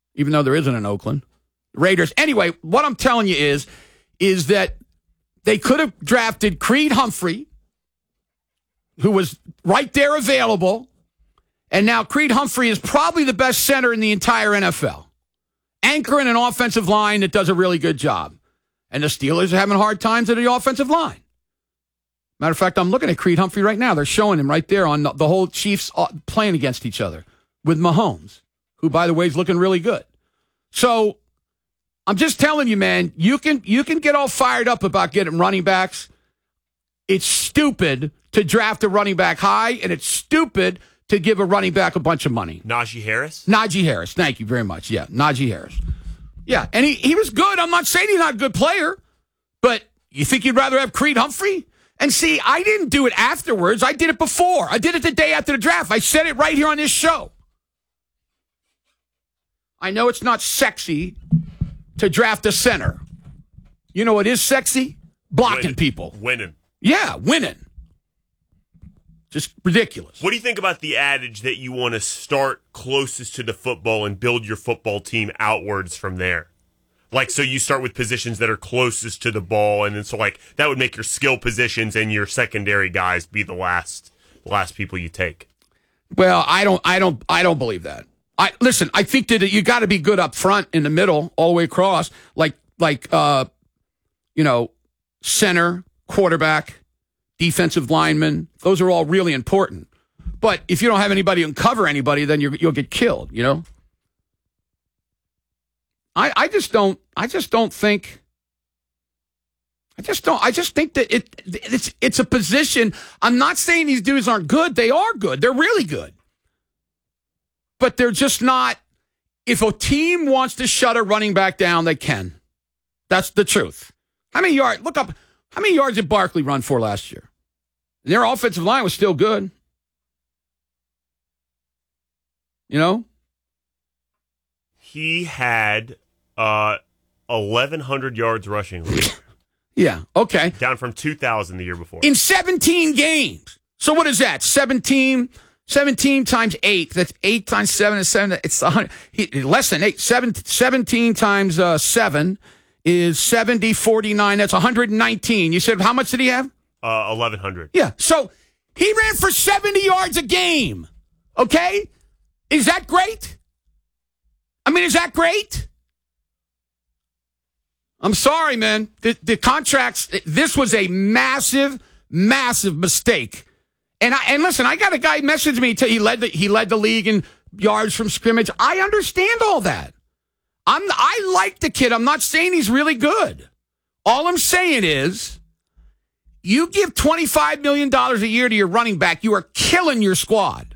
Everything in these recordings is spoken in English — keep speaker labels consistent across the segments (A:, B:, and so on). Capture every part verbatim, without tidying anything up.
A: even though there isn't in Oakland. Raiders. Anyway, what I'm telling you is, is that they could have drafted Creed Humphrey, who was right there available, and now Creed Humphrey is probably the best center in the entire N F L. Anchoring an offensive line that does a really good job. And the Steelers are having hard times at the offensive line. Matter of fact, I'm looking at Creed Humphrey right now. They're showing him right there on the, the whole Chiefs playing against each other with Mahomes, who, by the way, is looking really good. So I'm just telling you, man, you can you can get all fired up about getting running backs. It's stupid to draft a running back high, and it's stupid to give a running back a bunch of money.
B: Najee Harris?
A: Najee Harris. Thank you very much. Yeah, Najee Harris. Yeah, and he, he was good. I'm not saying he's not a good player, but you think you'd rather have Creed Humphrey? And see, I didn't do it afterwards. I did it before. I did it the day after the draft. I said it right here on this show. I know it's not sexy to draft a center. You know what is sexy? Blocking
B: winning.
A: people.
B: Winning.
A: Yeah, winning. Just ridiculous.
B: What do you think about the adage that you want to start closest to the football and build your football team outwards from there? Like, so you start with positions that are closest to the ball, and then so like that would make your skill positions and your secondary guys be the last last people you take.
A: Well, I don't I don't I don't believe that. I listen, I think that you got to be good up front, in the middle, all the way across, like like uh you know, center, quarterback, defensive lineman. Those are all really important. But if you don't have anybody who can cover anybody, then you're, you'll get killed, you know? I, I just don't, I just don't think, I just don't, I just think that it, it's, it's a position. I'm not saying these dudes aren't good. They are good. They're really good. But they're just not, if a team wants to shut a running back down, they can. That's the truth. How many yards, look up, how many yards did Barkley run for last year? And their offensive line was still good. You know?
B: He had uh, eleven hundred yards rushing.
A: Yeah, okay.
B: Down from two thousand the year before.
A: In seventeen games. So what is that? seventeen, seventeen times eight. That's eight times seven is seven. It's one hundred. He, less than eight. Seven, seventeen times uh, seven is seventy, forty-nine. That's one hundred nineteen. You said, how much did he have?
B: Uh, eleven hundred.
A: Yeah. So he ran for seventy yards a game. Okay? Is that great? I mean, is that great? I'm sorry, man. The, the contracts, this was a massive, massive mistake. And I, and listen, I got a guy message me. He led the, he led the league in yards from scrimmage. I understand all that. I'm, I like the kid. I'm not saying he's really good. All I'm saying is, you give twenty-five million dollars a year to your running back, you are killing your squad.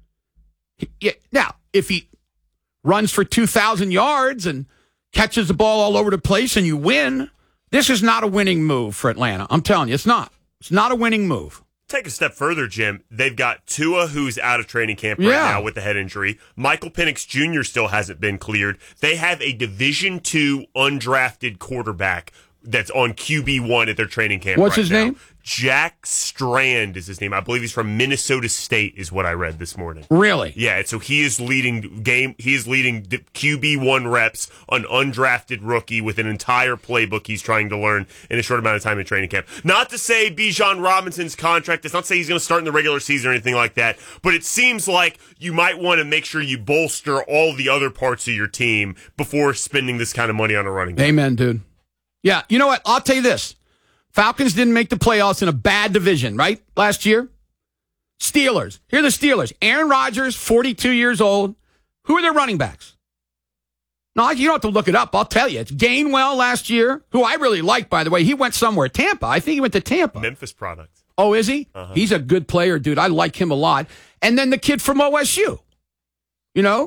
A: Now, if he runs for two thousand yards and catches the ball all over the place and you win, this is not a winning move for Atlanta. I'm telling you, it's not. It's not a winning move.
B: Take a step further, Jim. They've got Tua, who's out of training camp right
A: yeah.
B: now with the head injury. Michael Penix Junior still hasn't been cleared. They have a Division two undrafted quarterback that's on Q B one at their training camp
A: What's
B: right
A: his
B: now.
A: name?
B: Jack Strand is his name. I believe he's from Minnesota State is what I read this morning.
A: Really?
B: Yeah, and so he is leading game. He is leading Q B one reps, an undrafted rookie with an entire playbook he's trying to learn in a short amount of time in training camp. Not to say Bijan Robinson's contract, it's not to say he's going to start in the regular season or anything like that, but it seems like you might want to make sure you bolster all the other parts of your team before spending this kind of money on a running back.
A: Amen, dude. Yeah, you know what? I'll tell you this. Falcons didn't make the playoffs in a bad division, right? Last year. Steelers. Here are the Steelers. Aaron Rodgers, forty-two years old. Who are their running backs? No, you don't have to look it up. I'll tell you. It's Gainwell last year, who I really like, by the way. He went somewhere. Tampa. I think he went to Tampa.
B: Memphis product.
A: Oh, is he?
B: Uh-huh.
A: He's a good player, dude. I like him a lot. And then the kid from O S U. You know?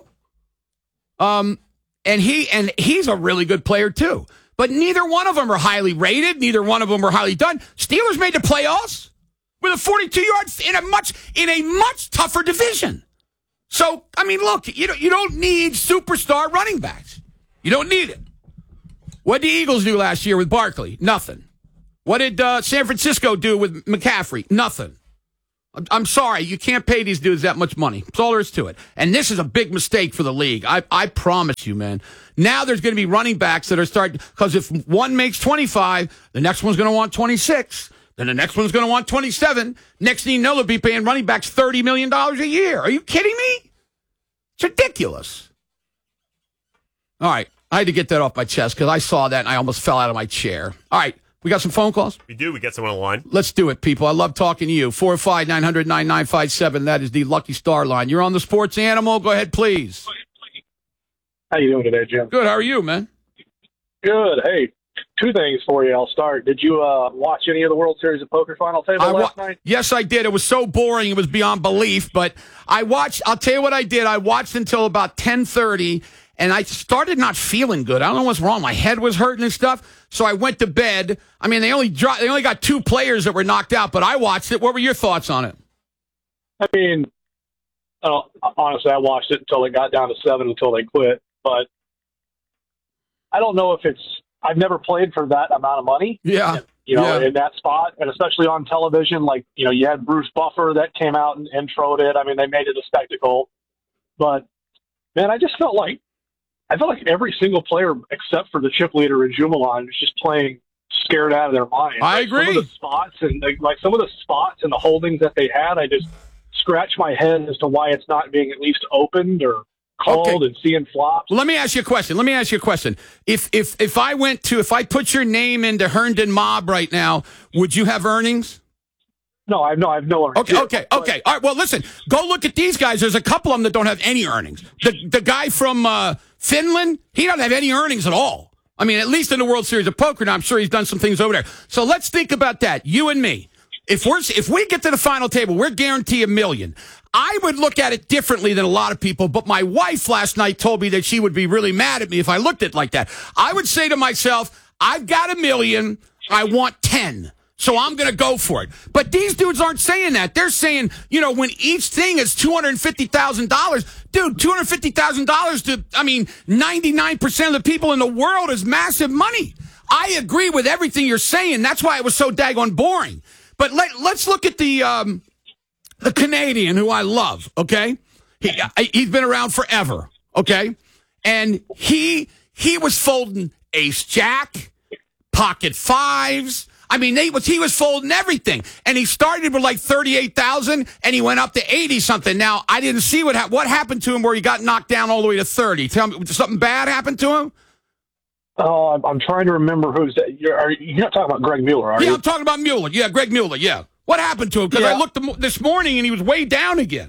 A: Um, and he and he's a really good player, too. But neither one of them are highly rated. Neither one of them are highly done. Steelers made the playoffs with a forty-two yards in a much in a much tougher division. So, I mean, look, you don't, you don't need superstar running backs. You don't need it. What did the Eagles do last year with Barkley? Nothing. What did uh, San Francisco do with McCaffrey? Nothing. I'm, I'm sorry, you can't pay these dudes that much money. That's all there is to it. And this is a big mistake for the league. I, I promise you, man. Now there's going to be running backs that are starting, because if one makes twenty-five, the next one's going to want twenty-six. Then the next one's going to want twenty-seven. Next thing you know, they'll be paying running backs thirty million dollars a year. Are you kidding me? It's ridiculous. All right. I had to get that off my chest because I saw that and I almost fell out of my chair. All right. We got some phone calls?
B: We do. We got someone on the line.
A: Let's do it, people. I love talking to you. four oh five, nine hundred, ninety-nine fifty-seven. That is the Lucky Star line. You're on the Sports Animal. Go ahead, please.
C: How you doing today, Jim?
A: Good. How are you, man?
C: Good. Hey, two things for you. I'll start. Did you uh, watch any of the World Series of Poker final table
A: I wa-
C: last night?
A: Yes, I did. It was so boring. It was beyond belief. But I watched. I'll tell you what I did. I watched until about ten thirty, and I started not feeling good. I don't know what's wrong. My head was hurting and stuff. So I went to bed. I mean, they only dro- they only got two players that were knocked out, but I watched it. What were your thoughts on it?
C: I mean, I don't, honestly, I watched it until it got down to seven until they quit. But I don't know if it's – I've never played for that amount of money.
A: Yeah.
C: You know,
A: yeah.
C: in that spot, and especially on television. Like, you know, you had Bruce Buffer that came out and introed it. I mean, they made it a spectacle. But, man, I just felt like I felt like every single player except for the chip leader in Jumalan was just playing scared out of their mind.
A: I
C: like
A: agree.
C: Some of the spots and like, like some of the spots and the holdings that they had, I just scratch my head as to why it's not being at least opened or called
A: Okay.
C: and seeing flops.
A: Well, let me ask you a question. Let me ask you a question. If if if I went to if I put your name into Herndon Mob right now, would you have earnings?
C: No, I have no, I have no earnings.
A: Okay, okay, okay. All right. Well, listen. Go look at these guys. There's a couple of them that don't have any earnings. The the guy from uh, Finland, he doesn't have any earnings at all. I mean, at least in the World Series of Poker. Now, I'm sure he's done some things over there. So let's think about that. You and me. If we're if we get to the final table, we're guaranteed a million. I would look at it differently than a lot of people, but my wife last night told me that she would be really mad at me if I looked at it like that. I would say to myself, I've got a million. I want ten. So I'm going to go for it. But these dudes aren't saying that. They're saying, you know, when each thing is two hundred fifty thousand dollars, dude, two hundred fifty thousand dollars to, I mean, ninety-nine percent of the people in the world is massive money. I agree with everything you're saying. That's why it was so daggone boring. But let, let's look at the, um, the Canadian who I love, okay? He, he's been around forever, okay? And he, he was folding ace jack, pocket fives. I mean, they was, he was folding everything. And he started with like thirty-eight thousand and he went up to eighty something. Now, I didn't see what, ha- what happened to him where he got knocked down all the way to thirty. Tell me, something bad happened to him?
C: Oh, I'm, I'm trying to remember who's that. You're, are, you're not talking about Greg Mueller, are
A: Yeah,
C: you?
A: I'm talking about Mueller. Yeah, Greg Mueller, yeah. What happened to him? Because
C: Yeah.
A: I looked the, this morning and he was way down again.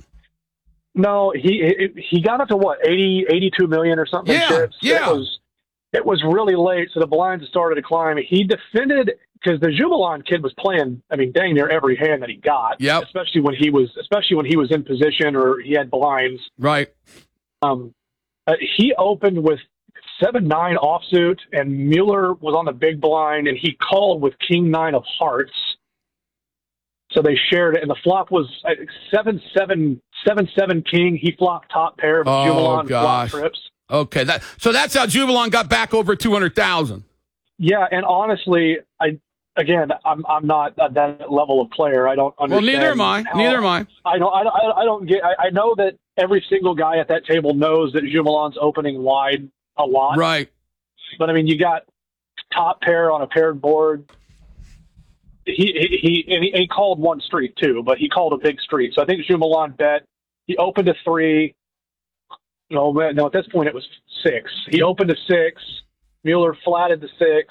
C: No, he he got up to what, eighty, eighty-two million or something?
A: Yeah,
C: chips.
A: yeah.
C: It was, it was really late, so the blinds started to climb. He defended, because the Jubilant kid was playing, I mean, dang near every hand that he got.
A: Yep.
C: Especially when he was, especially when he was in position or he had blinds.
A: Right.
C: Um, uh, he opened with seven nine offsuit, and Mueller was on the big blind, and he called with king nine of hearts. So they shared it, and the flop was uh, seven seven seven seven king. He flopped top pair of
A: Oh,
C: Jubilant
A: gosh.
C: flop trips.
A: Okay. That, so that's how Jubilant got back over two hundred thousand.
C: Yeah, and honestly, I again, I'm I'm not at that level of player. I don't
A: Well,
C: understand.
A: neither am I.
C: how-
A: Neither am I.
C: I don't. I don't, I don't get. I, I know that every single guy at that table knows that Jubilant's opening wide a lot.
A: Right.
C: But I mean, you got top pair on a paired board. He he he, and he, and he called one street too, but he called a big street. So I think Jubilant bet. He opened a three. No, no. At this point, it was six. He opened a six. Mueller flatted the six,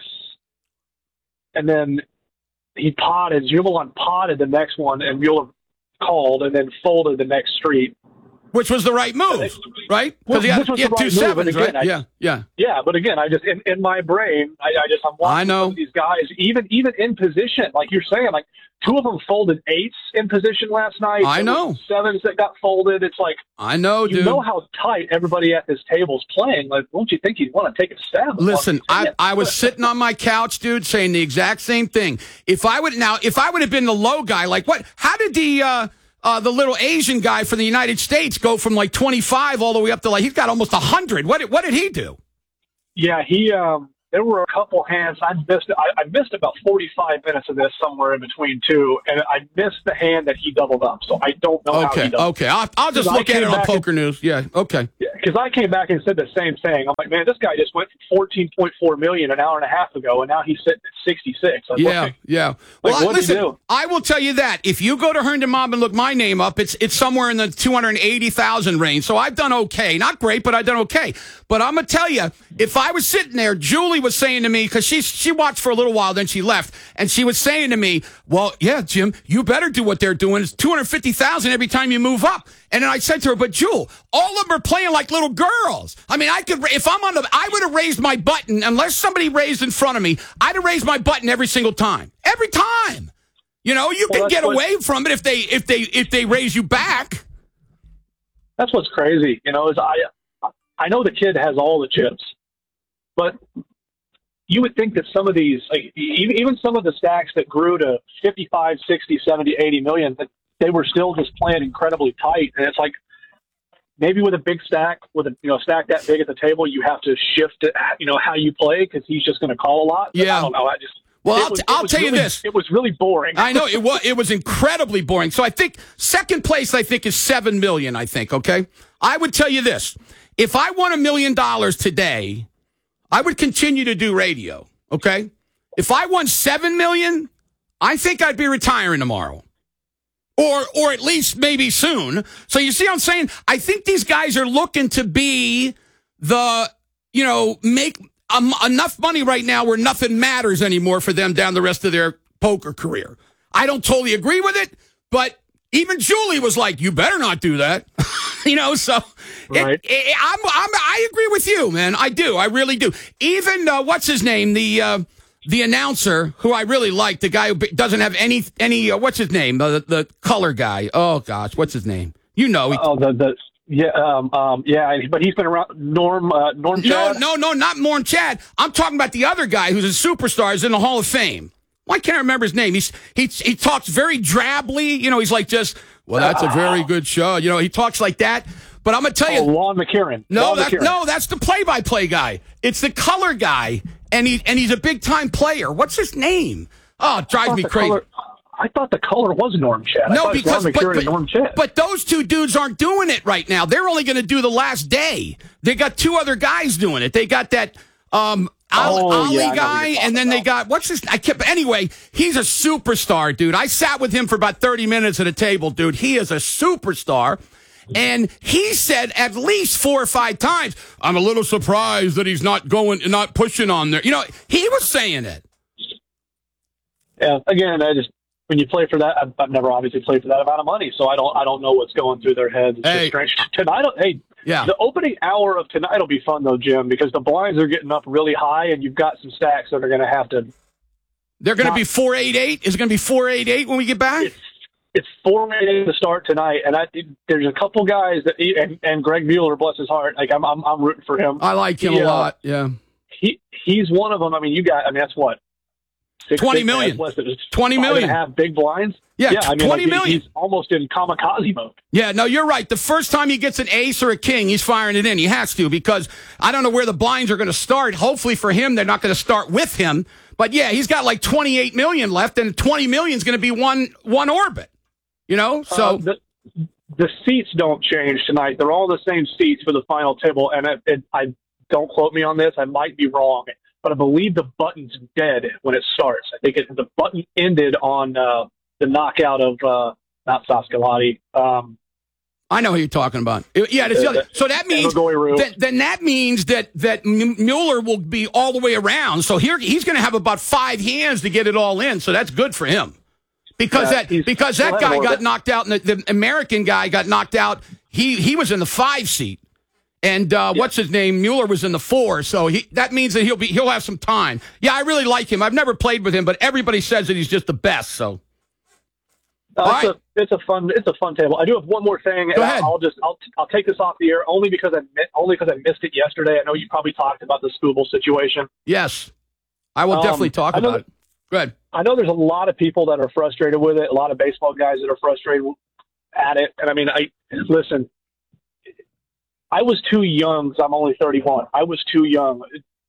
C: and then he potted. Jubilant potted the next one, and Mueller called, and then folded the next street.
A: Which was the right move, right? Because he
C: Well,
A: had,
C: this was
A: he had
C: the
A: two
C: right move,
A: sevens,
C: and again,
A: right?
C: I-
A: yeah, yeah.
C: Yeah, but again, I just in, in my brain, I, I just I'm watching
A: I know.
C: some of these guys, even even in position, like you're saying, like two of them folded eights in position last night.
A: I
C: There
A: know.
C: was sevens that got folded. It's like
A: I know,
C: you
A: dude.
C: know how tight everybody at this table's playing. Like, don't you think you'd want to take a stab? at
A: Listen,
C: one?
A: I,
C: Yeah.
A: I was sitting on my couch, dude, saying the exact same thing. If I would now, if I would have been the low guy, like what? How did the uh, uh, the little Asian guy from the United States go from like twenty-five all the way up to like he's got almost a hundred? What did, what did he do?
C: Yeah, he um there were a couple hands I missed. I, I missed about forty-five minutes of this somewhere in between two, and I missed the hand that he doubled up. So I don't know how
A: Okay,
C: he does
A: okay. I'll, I'll just look at it on Poker News. Yeah, okay.
C: Because I came back and said the same thing. I'm like, man, this guy just went from fourteen point four million an hour and a half ago, and now he's sitting at sixty-six. Like,
A: Yeah,
C: what,
A: yeah.
C: Like,
A: Well,
C: what'd he
A: listen,
C: do?
A: I will tell you that if you go to Herndon Mob and look my name up, it's it's somewhere in the two hundred eighty thousand range. So I've done okay. Not great, but I've done okay. But I'm going to tell you, if I was sitting there, Julie was saying to me, because she, she watched for a little while, then she left, and she was saying to me, well, yeah, Jim, you better do what they're doing. It's two hundred fifty thousand every time you move up. And then I said to her, but Jewel, all of them are playing like little girls. I mean, I could, if I'm on the, I would have raised my button, unless somebody raised in front of me, I'd have raised my button every single time. Every time. You know, you
C: Well,
A: can get
C: what,
A: away from it if they, if they, if they raise you back.
C: That's what's crazy. You know, is I, I know the kid has all the chips, but you would think that some of these, like even, even some of the stacks that grew to fifty-five, sixty, seventy, eighty million, that they were still just playing incredibly tight. And it's like, maybe with a big stack, with a you know stack that big at the table, you have to shift it, you know, how you play because he's just going to call a lot. But
A: Yeah.
C: I don't know. I just
A: Well,
C: it
A: I'll,
C: was,
A: t-
C: it
A: I'll
C: was
A: tell
C: really,
A: you this.
C: It was really boring.
A: I know it was. It was incredibly boring. So I think second place, I think, is seven million. I think. Okay. I would tell you this: if I won a million dollars today, I would continue to do radio. Okay. If I won seven million, I think I'd be retiring tomorrow. Or, or at least maybe soon. So you see what I'm saying? I think these guys are looking to be the, you know, make um, enough money right now where nothing matters anymore for them down the rest of their poker career. I don't totally agree with it, but even Julie was like, you better not do that. you know, so
C: Right.
A: it, it, I'm, I'm, I agree with you, man. I do. I really do. Even, uh, what's his name? The, uh, The announcer, who I really like, the guy who doesn't have any, any uh, what's his name? The the color guy. Oh, gosh, what's his name? You know. He,
C: oh, the, the, yeah, um, um, yeah, but he's been around, Norm, uh, Norm
A: no,
C: Chad?
A: no, no, not Norm Chad. I'm talking about the other guy who's a superstar, is in the Hall of Fame. Why can't I remember his name? He's he he talks very drably. You know, he's like just, well, that's a very good show. You know, he talks like that. But I'm going to tell you.
C: Oh, Lon McCarran.
A: No,
C: Lon
A: that,
C: McCarran.
A: no, that's the play-by-play guy. It's the color guy, and he and he's a big-time player. What's his name? Oh, it drives me
C: the
A: crazy.
C: Color, I thought the color was Norm Chad. I
A: No,
C: thought it was
A: because
C: Lon
A: but,
C: McCarran
A: but,
C: and Norm Chad.
A: but those two dudes aren't doing it right now. They're only going to do the last day. They got two other guys doing it. They got that um, Al-
C: Oh, yeah, I
A: Ali
C: know what
A: guy,
C: you're
A: and then
C: talking
A: they
C: about.
A: got what's his? I kept anyway. He's a superstar, dude. I sat with him for about thirty minutes at a table, dude. He is a superstar. And he said at least four or five times, I'm a little surprised that he's not going, not pushing on there. You know, he was saying it.
C: Yeah, again, I just when you play for that, I've, I've never obviously played for that amount of money, so I don't I don't know what's going through their heads. It's
A: Hey.
C: just strange. Tonight, hey,
A: Yeah.
C: the opening hour of tonight will be fun though, Jim, because the blinds are getting up really high, and you've got some stacks that are going to have to.
A: They're going to be four eighty-eight. Is it going to be four eighty-eight when we get back?
C: It's, it's four minutes to start tonight, and I there's a couple guys that and, and Greg Mueller, bless his heart, like I'm I'm, I'm rooting for him.
A: I like him
C: He,
A: a
C: uh,
A: lot. Yeah.
C: He he's one of them. I mean, you got. I mean, that's what. Six,
A: twenty
C: six,
A: million.
C: that's less than
A: twenty
C: five
A: million.
C: and a half big blinds.
A: Yeah,
C: yeah. I mean,
A: twenty
C: like, he-
A: million.
C: He's almost in kamikaze mode.
A: Yeah, no, you're right. The first time he gets an ace or a king, he's firing it in. He has to because I don't know where the blinds are going to start. Hopefully for him, they're not going to start with him. But yeah, he's got like twenty-eight million left, and twenty million is going to be one one orbit. You know, so
C: Uh, the, the seats don't change tonight. They're all the same seats for the final table. And it, it, I don't quote me on this. I might be wrong, but I believe the button's dead when it starts. I think it, the button ended on uh, the knockout of uh, not Saskalati. Um,
A: I know who you're talking about. It- yeah, it's the other. So that means
C: Evagoiru.
A: that, then that means that that M- Mueller will be all the way around. So here he's going to have about five hands to get it all in. So that's good for him. Because
C: Yeah,
A: that
C: he's
A: because
C: still
A: that
C: in
A: guy got
C: orbit.
A: knocked out, and the, the American guy got knocked out. He he was in the five seat, and uh, what's his name? Mueller was in the four. So he that means that he'll be he'll have some time. Yeah, I really like him. I've never played with him, but everybody says that he's just the best. So
C: Uh,
A: All
C: it's,
A: right.
C: a, it's a fun it's a fun table. I do have one more thing, and
A: Go ahead.
C: I'll, I'll just I'll I'll take this off the air only because I mi- only because I missed it yesterday. I know you probably talked about the Scooble situation.
A: yes, I will
C: Um,
A: definitely talk
C: I know
A: about it. Good.
C: I know there's a lot of people that are frustrated with it. A lot of baseball guys that are frustrated at it. And I mean, I listen. I was too young because I'm only thirty-one. I was too young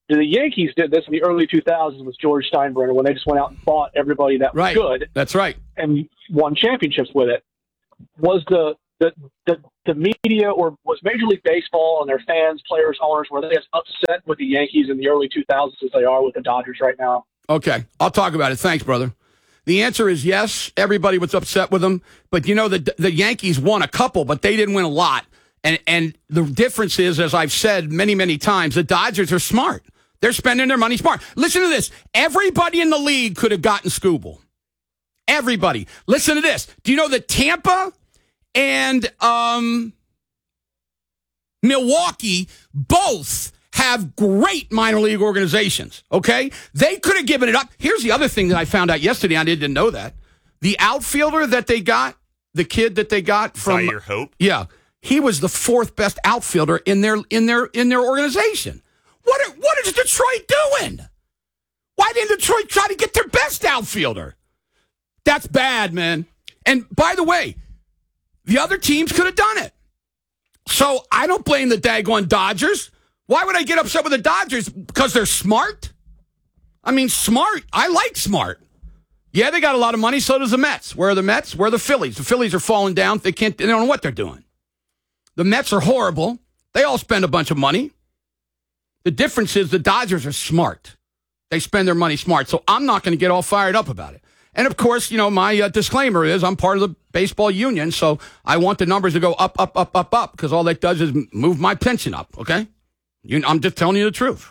C: The Yankees did this in the early two thousands with George Steinbrenner when they just went out and bought everybody that was
A: Right.
C: good.
A: That's right.
C: And won championships with it. Was the, the the the media or was Major League Baseball and their fans, players, owners, were they as upset with the Yankees in the early two thousands as they are with the Dodgers right now?
A: Okay, I'll talk about it. Thanks, brother. The answer is yes. Everybody was upset with them, but you know the the Yankees won a couple, but they didn't win a lot. And and the difference is, as I've said many many times, the Dodgers are smart. They're spending their money smart. Listen to this. Everybody in the league could have gotten Skubal. Everybody. Listen to this. Do you know that Tampa and um, Milwaukee both have great minor league organizations, okay? They could have given it up. Here's the other thing that I found out yesterday. I didn't know that. The outfielder that they got, the kid that they got from
B: Zaire Hope?
A: Yeah. He was the fourth best outfielder in their in their in their organization. What are, what is Detroit doing? Why didn't Detroit try to get their best outfielder? That's bad, man. And by the way, the other teams could have done it. So I don't blame the daggone Dodgers. Why would I get upset with the Dodgers? Because they're smart? I mean, smart. I like smart. Yeah, they got a lot of money. So does the Mets. Where are the Mets? Where are the Phillies? The Phillies are falling down. They can't. They don't know what they're doing. The Mets are horrible. They all spend a bunch of money. The difference is the Dodgers are smart. They spend their money smart. So I'm not going to get all fired up about it. And, of course, you know, my uh, disclaimer is I'm part of the baseball union, so I want the numbers to go up, up, up, up, up, because all that does is move my pension up, okay? You, I'm just telling you the truth.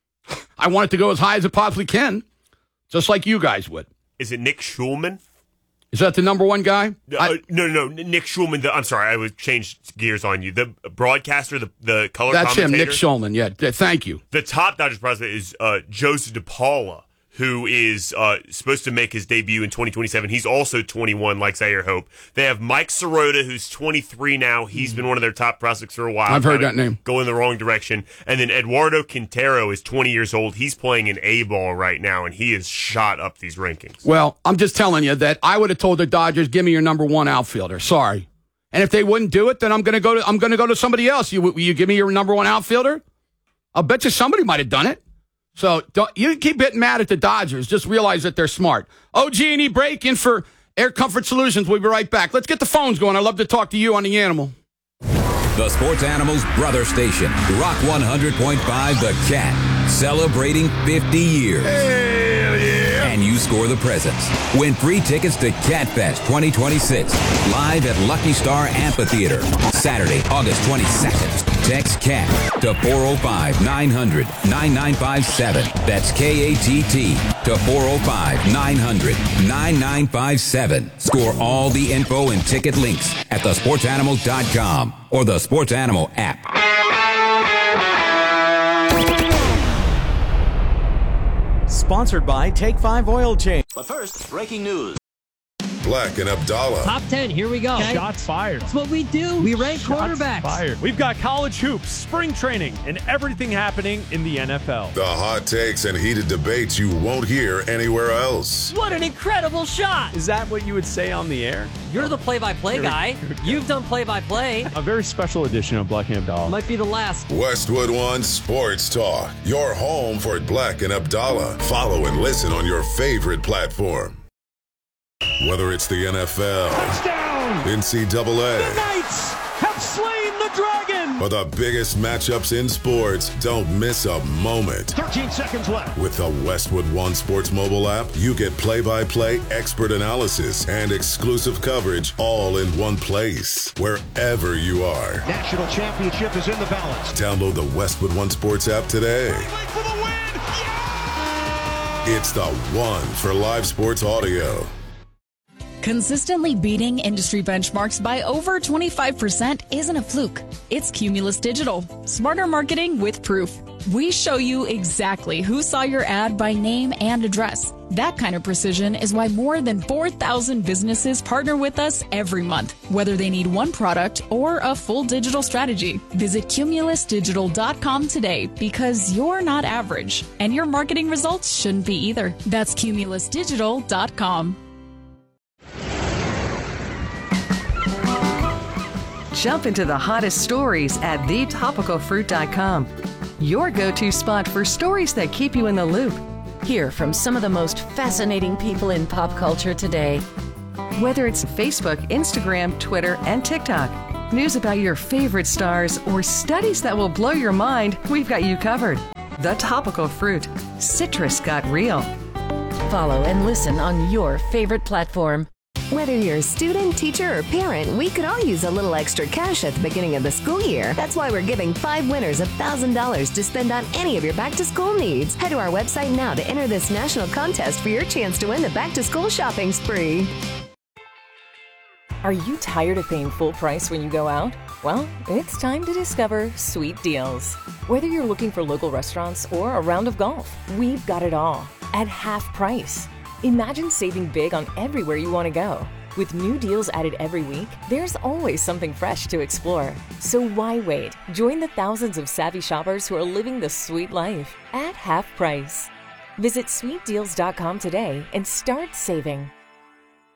A: I want it to go as high as it possibly can, just like you guys would.
B: Is it Nick Schulman?
A: Is that the number one guy?
B: Uh,
A: I,
B: no, no, no. Nick Schulman. The, I'm sorry, I would change gears on you. The broadcaster, the the color
A: that's
B: commentator.
A: him, Nick Schulman. Yeah, th- thank you.
B: The top Dodgers prospect is uh, Joseph DePaula, who is uh, supposed to make his debut in twenty twenty-seven. He's also twenty-one, like Zaire Hope. They have Mike Sirota, who's twenty-three now. He's been one of their top prospects for a while.
A: I've heard that name.
B: Going the wrong direction. And then Eduardo Quintero is twenty years old. He's playing in A-ball right now, and he has shot up these rankings.
A: Well, I'm just telling you that I would have told the Dodgers, give me your number one outfielder. Sorry. And if they wouldn't do it, then I'm going to go to I'm going to go to somebody else. You will you give me your number one outfielder? I'll bet you somebody might have done it. So don't, you keep getting mad at the Dodgers. Just realize that they're smart. O G and E break in for Air Comfort Solutions. We'll be right back. Let's get the phones going. I'd love to talk to you on the Animal.
D: The Sports Animal's brother station, Rock one hundred point five The Cat, celebrating fifty years.
A: Hell yeah.
D: And you score the presents. Win free tickets to CatFest twenty twenty-six, live at Lucky Star Amphitheater, Saturday, August twenty-second. Text CAT to four oh five, nine hundred, nine nine five seven. That's K A T T to four oh five, nine hundred, nine nine five seven. Score all the info and ticket links at the sports animal dot com or the Sports Animal app.
E: Sponsored by Take five Oil Change. But first, breaking news.
F: Black and Abdallah.
G: Top ten, here we go. Okay?
H: Shots fired.
G: That's what we do. We rank
H: Shots
G: quarterbacks.
H: Fired. We've got college hoops, spring training, and everything happening in the N F L.
F: The hot takes and heated debates you won't hear anywhere else.
G: What an incredible shot.
H: Is that what you would say on the air?
G: You're the play-by-play guy. You've done play-by-play.
H: A very special edition of Black and Abdallah.
G: Might be the last.
F: Westwood One Sports Talk. Your home for Black and Abdallah. Follow and listen on your favorite platform. Whether it's the N F L,
H: Touchdown!
F: N C double A,
H: The Knights have slain the dragon!
F: or the biggest matchups in sports, don't miss a moment.
H: thirteen seconds left.
F: With the Westwood One Sports mobile app, you get play-by-play expert analysis and exclusive coverage all in one place, wherever you are.
I: National championship is in the balance.
F: Download the Westwood One Sports app today.
I: For the win! Yeah!
F: It's the one for live sports audio.
J: Consistently beating industry benchmarks by over twenty-five percent isn't a fluke. It's Cumulus Digital. Smarter marketing with proof. We show you exactly who saw your ad by name and address. That kind of precision is why more than four thousand businesses partner with us every month, whether they need one product or a full digital strategy. Visit cumulus digital dot com today because you're not average, and your marketing results shouldn't be either. That's cumulus digital dot com.
K: Jump into the hottest stories at the topical fruit dot com. your go-to spot for stories that keep you in the loop. Hear from some of the most fascinating people in pop culture today. Whether it's Facebook, Instagram, Twitter, and TikTok, news about your favorite stars, or studies that will blow your mind, we've got you covered. The Topical Fruit. Citrus got real.
L: Follow and listen on your favorite platform. Whether you're a student, teacher, or parent, we could all use a little extra cash at the beginning of the school year. That's why we're giving five winners one thousand dollars to spend on any of your back-to-school needs. Head to our website now to enter this national contest for your chance to win the back-to-school shopping spree.
M: Are you tired of paying full price when you go out? Well, it's time to discover Sweet Deals. Whether you're looking for local restaurants or a round of golf, we've got it all at half price. Imagine saving big on everywhere you want to go. With new deals added every week, there's always something fresh to explore. So why wait? Join the thousands of savvy shoppers who are living the sweet life at half price. Visit sweet deals dot com today and start saving.